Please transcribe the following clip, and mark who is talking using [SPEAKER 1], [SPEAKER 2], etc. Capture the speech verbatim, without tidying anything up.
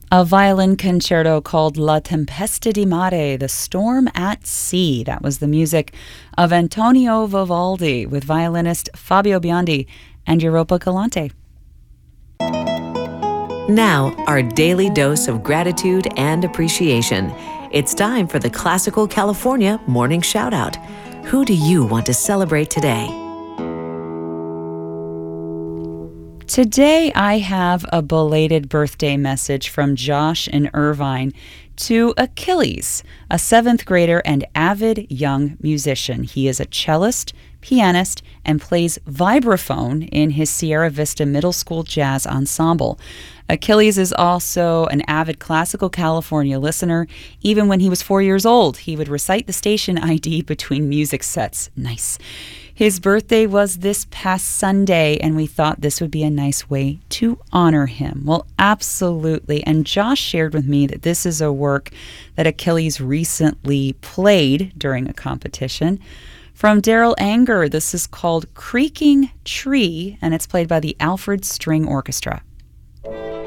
[SPEAKER 1] A violin concerto called La Tempesta di Mare, The Storm at Sea. That was the music of Antonio Vivaldi with violinist Fabio Biondi and Europa Galante.
[SPEAKER 2] Now, our daily dose of gratitude and appreciation. It's time for the Classical California Morning Shoutout. Who do you want to celebrate today?
[SPEAKER 1] Today, I have a belated birthday message from Josh in Irvine to Achilles, a seventh grader and avid young musician. He is a cellist, pianist, and plays vibraphone in his Sierra Vista Middle School Jazz Ensemble. Achilles is also an avid Classical California listener. Even when he was four years old, he would recite the station I D between music sets. Nice. His birthday was this past Sunday, and we thought this would be a nice way to honor him. Well, absolutely. And Josh shared with me that this is a work that Achilles recently played during a competition. From Daryl Anger, this is called Creaking Tree, and it's played by the Alfred String Orchestra.